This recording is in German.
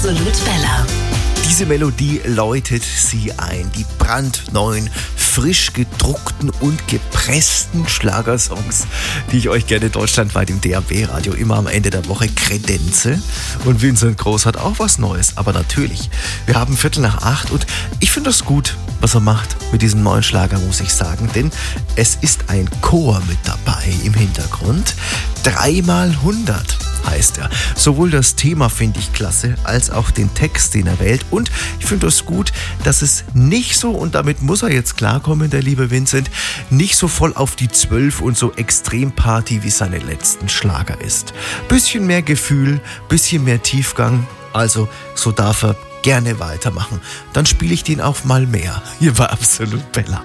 Absolut Bella. Diese Melodie läutet sie ein. Die brandneuen, frisch gedruckten und gepressten Schlagersongs, die ich euch gerne deutschlandweit im DAB-Radio immer am Ende der Woche kredenze. Und Vincent Groß hat auch was Neues. Aber natürlich, wir haben 7:45 und ich finde das gut, was er macht mit diesem neuen Schlager, muss ich sagen. Denn es ist ein Chor mit dabei im Hintergrund. 3x100 heißt er. Sowohl das Thema finde ich klasse, als auch den Text, den er wählt. Und ich finde es gut, dass es nicht so, und damit muss er jetzt klarkommen, der liebe Vincent, nicht so voll auf die 12 und so extrem Party wie seine letzten Schlager ist. Bisschen mehr Gefühl, bisschen mehr Tiefgang, also so darf er gerne weitermachen. Dann spiele ich den auch mal mehr. Hier war Absolut Bella.